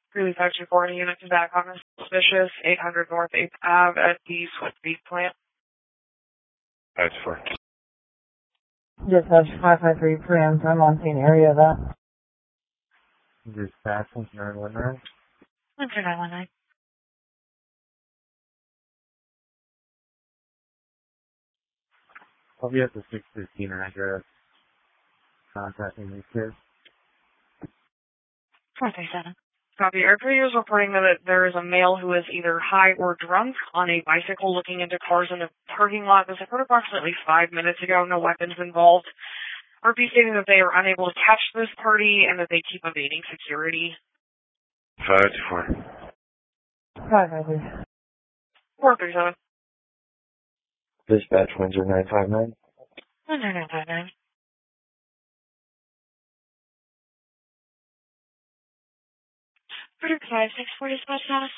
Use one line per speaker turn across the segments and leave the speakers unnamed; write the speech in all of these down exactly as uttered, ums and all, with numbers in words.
Really five two four units back on suspicious eight hundred North eighth Ave at the Swift Beef plant.
five two four.
Dispatch five five three Prams. I'm on scene area of that.
Dispatch nine one nine.
one two nine one nine.
I'll be at the six fifteen address. Contacting these kids.
four three seven. Copy. Our crew is reporting that there is a male who is either high or drunk on a bicycle looking into cars in a parking lot. This occurred approximately five minutes ago. No weapons involved. R P stating that they are unable to catch this party and that they keep evading security.
five two four.
five five three.
four three seven.
Dispatch Windsor nine five nine.
Windsor nine five nine. Predict five six four dispatch status.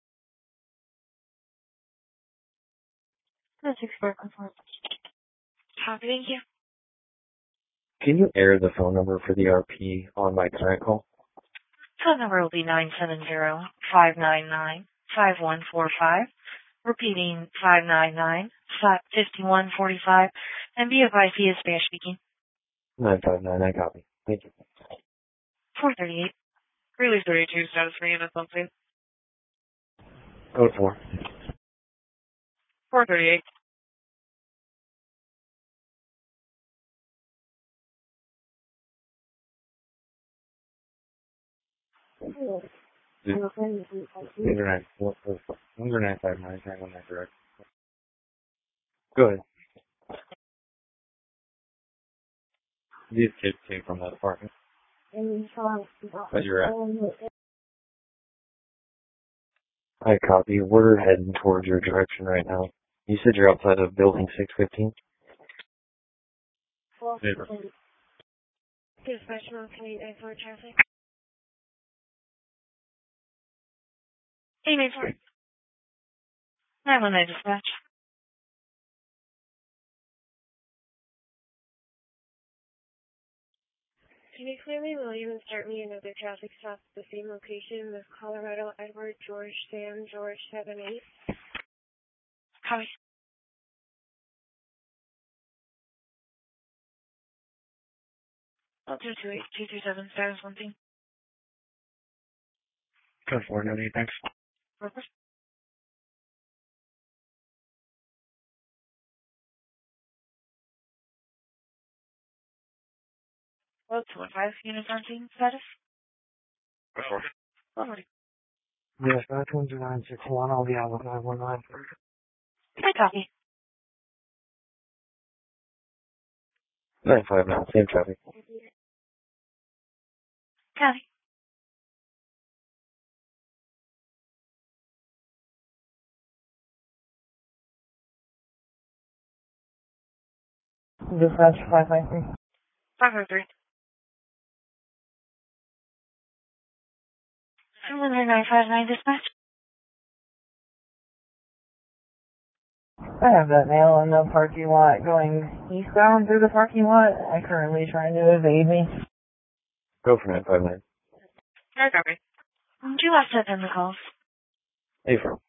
five six four confirmed. Copy, thank you.
Can you air the phone number for the R P on my current call?
Phone number will be nine seven zero, five nine nine, five one four five. Repeating five nine nine, five one four five. And be advised he is Spanish speaking.
nine five nine, I copy. Thank you.
four thirty-eight. Release thirty-two, status for units on scene.
Code four.
four thirty-eight.
Windsor nine Windsor nine five nine, trying on that direct. Go ahead. These kids came from that apartment. But you're at. I copy. We're heading towards your direction right now. You said you're outside of building six fifteen? Neighbor.
Dispatch one eight eight four traffic. eight eight four. nine one nine dispatch.
Can you clearly leave and start me another traffic stop at the same location with Colorado Edward George Sam George seven eight?
Copy. Oh, two two eight, two two seven, status one thing.
Code four, no need, thanks.
Purpose. Well, two one five, units on scene, status.
Code four.
Already.
Yes, that's Windsor nine six one. I'll be out with nine one nine.
I copy.
nine five nine, same traffic.
Copy.
Dispatch five five three.
five five three. Windsor nine five nine dispatch.
I have that male in the parking lot going eastbound through the parking lot. I currently trying to evade me.
Go for nine five nine.
I copy. Do you last send in the calls?
Hey, from.